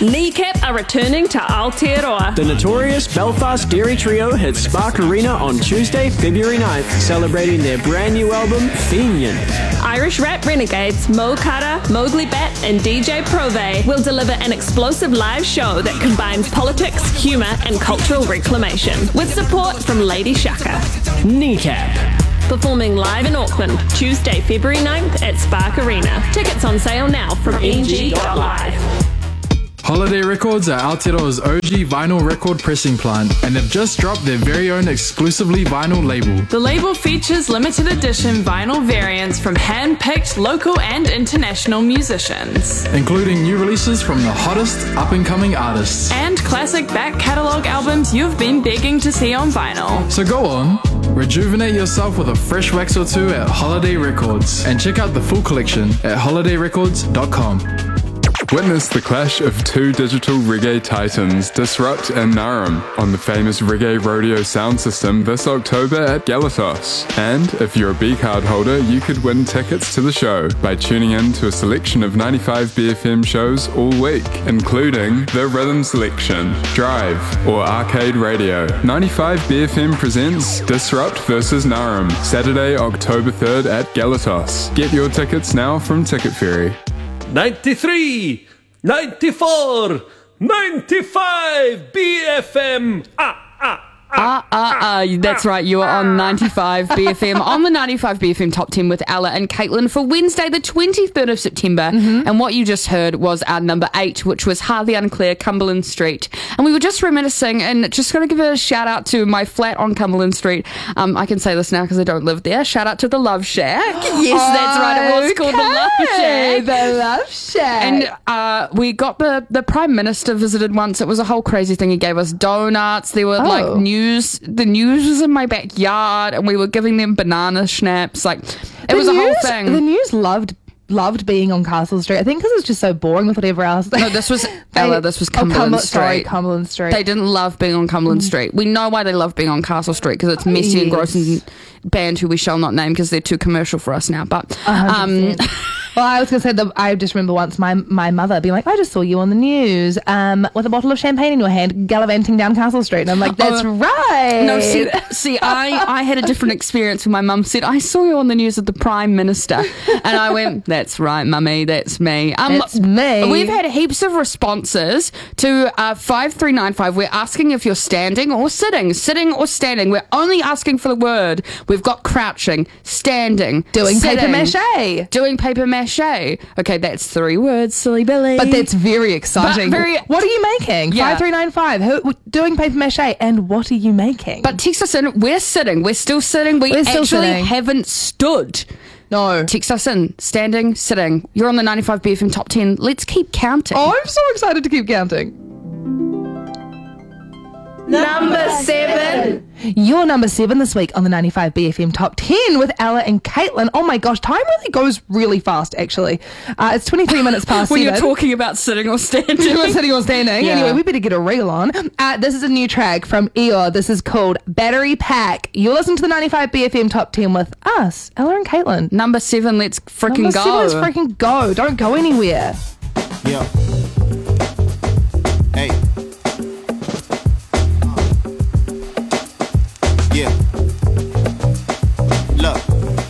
Kneecap are returning to Aotearoa. The notorious Belfast Dairy Trio hit Spark Arena on Tuesday, February 9th, celebrating their brand new album, Fenian. Irish rap renegades Mo Kara, Mowgli Bat, and DJ Prove will deliver an explosive live show that combines politics, humour, and cultural reclamation, with support from Lady Shaka. Kneecap. Performing live in Auckland, Tuesday, February 9th at Spark Arena. Tickets on sale now from ng.live. Holiday Records are Aotearoa's OG vinyl record pressing plant, and they've just dropped their very own exclusively vinyl label. The label features limited edition vinyl variants from hand-picked local and international musicians, Including new releases from the hottest up-and-coming artists. and classic back catalogue albums you've been begging to see on vinyl. So go on, rejuvenate yourself with a fresh wax or two at Holiday Records, and check out the full collection at holidayrecords.com. Witness the clash of two digital reggae titans, Disrupt and Narum, on the famous Reggae Rodeo sound system this October at Galatos. And if you're a B-card holder, you could win tickets to the show by tuning in to a selection of 95BFM shows all week, including The Rhythm Selection, Drive, or Arcade Radio. 95BFM presents Disrupt vs. Narum, Saturday, October 3rd at Galatos. Get your tickets now from Ticket Ferry. 93, 94, 95 BFM. That's right, you are on 95 BFM, on the 95 BFM Top 10 with Ella and Caitlin for Wednesday, the 23rd of September. And what you just heard was our number 8, which was Harley Unclear, Cumberland Street. And we were just reminiscing, and just going to give a shout out to my flat on Cumberland Street. I can say this now because I don't live there. Shout out to the Love Shack. Yes, that's right, it was called the Love Shack. The Love Shack. And we got the Prime Minister visited once. It was a whole crazy thing. He gave us donuts. There were like the news was in my backyard, and we were giving them banana schnapps. Like, it was a whole thing. The news loved being on Castle Street. I think because it's just so boring with whatever else. No, this was Ella. This was Cumberland Street. Sorry, Cumberland Street. They didn't love being on Cumberland Street. We know why they love being on Castle Street, because it's Messi and Gross and band, who we shall not name because they're too commercial for us now. But well, I was going to say I just remember once my mother being like, I just saw you on the news with a bottle of champagne in your hand gallivanting down Castle Street. And I'm like, that's right. No, see, I had a different experience when my mum said, I saw you on the news with the Prime Minister. And I went, that's right, mummy, that's me. That's me. We've had heaps of responses to 5395. We're asking if you're standing or sitting. Sitting or standing. We're only asking for the word. We've got crouching, standing, doing sitting, paper mache. Doing paper mache. Okay, that's 3 words, silly Billy. But that's very exciting. What are you making? Yeah. 5395. Doing paper mache. And what are you making? But text us in. We're sitting. We're still sitting. We're still sitting. Haven't stood. No. Text us in. Standing, sitting. You're on the 95 BFM Top 10. Let's keep counting. Oh, I'm so excited to keep counting. Number 7. You're number 7 this week on the 95 BFM Top 10 with Ella and Caitlin. Oh my gosh, time really goes really fast, actually. It's 23 minutes past 7. When you're talking about sitting or standing. Sitting or standing. Yeah. Anyway, we better get a reel on. This is a new track from Eeyore. This is called Battery Pack. You're listening to the 95 BFM Top 10 with us, Ella and Caitlin. Number 7, let's freaking go. Number 7, let's freaking go. Don't go anywhere. Yeah.